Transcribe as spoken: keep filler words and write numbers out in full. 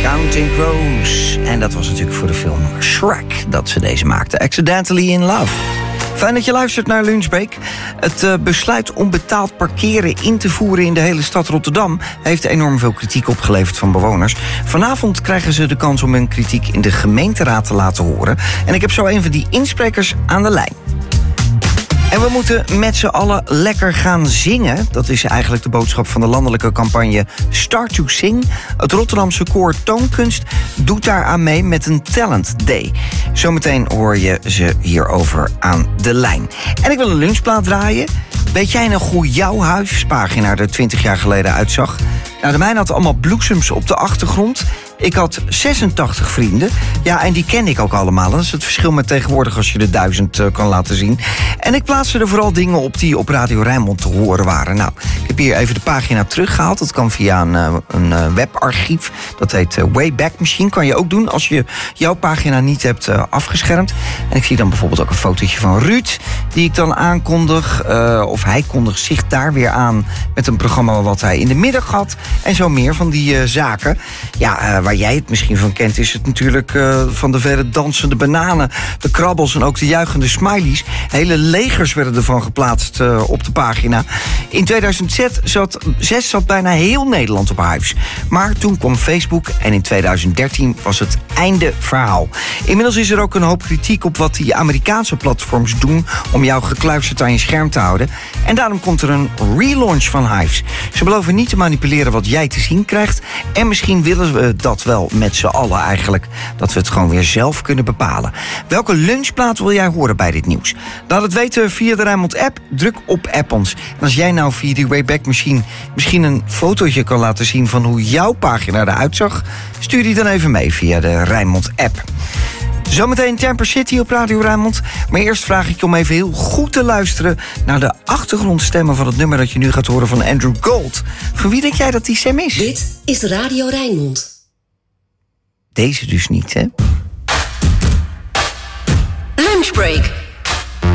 Counting Crows. En dat was natuurlijk voor de film Shrek dat ze deze maakte. Accidentally in Love. Fijn dat je luistert naar Lunchbreak. Het uh, besluit om betaald parkeren in te voeren in de hele stad Rotterdam heeft enorm veel kritiek opgeleverd van bewoners. Vanavond krijgen ze de kans om hun kritiek in de gemeenteraad te laten horen. En ik heb zo een van die insprekers aan de lijn. En we moeten met z'n allen lekker gaan zingen. Dat is eigenlijk de boodschap van de landelijke campagne Start to Sing. Het Rotterdamse koor Toonkunst doet daar aan mee met een Talent Day. Zometeen hoor je ze hierover aan de lijn. En ik wil een lunchplaat draaien. Weet jij nog hoe jouw huispagina er twintig jaar geleden uitzag? Nou, de mijne had allemaal bloesems op de achtergrond. Ik had zesentachtig vrienden. Ja, en die ken ik ook allemaal. Dat is het verschil met tegenwoordig als je de duizend uh, kan laten zien. En ik plaatste er vooral dingen op die op Radio Rijnmond te horen waren. Nou, ik heb hier even de pagina teruggehaald. Dat kan via een, uh, een uh, webarchief. Dat heet uh, Wayback Machine. Kan je ook doen als je jouw pagina niet hebt uh, afgeschermd. En ik zie dan bijvoorbeeld ook een fotootje van Ruud, die ik dan aankondig. Uh, of hij kondigt zich daar weer aan met een programma wat hij in de middag had. En zo meer van die uh, zaken. Ja, uh, waar jij het misschien van kent, is het natuurlijk uh, van de verre dansende bananen, de krabbels en ook de juichende smileys. Hele legers werden ervan geplaatst uh, op de pagina. In tweeduizend zes zat bijna heel Nederland op Hives. Maar toen kwam Facebook en in tweeduizend dertien was het einde verhaal. Inmiddels is er ook een hoop kritiek op wat die Amerikaanse platforms doen om jou gekluisterd aan je scherm te houden. En daarom komt er een relaunch van Hives. Ze beloven niet te manipuleren wat jij te zien krijgt. En misschien willen we dat wel met z'n allen eigenlijk, dat we het gewoon weer zelf kunnen bepalen. Welke lunchplaat wil jij horen bij dit nieuws? Laat het weten via de Rijnmond-app. Druk op app ons. En als jij nou via die Wayback Machine misschien een fotootje kan laten zien van hoe jouw pagina eruit zag, stuur die dan even mee via de Rijnmond-app. Zometeen Temper City op Radio Rijnmond. Maar eerst vraag ik je om even heel goed te luisteren naar de achtergrondstemmen van het nummer dat je nu gaat horen van Andrew Gold. Van wie denk jij dat die stem is? Dit is Radio Rijnmond. Deze dus niet, hè? Lunchbreak.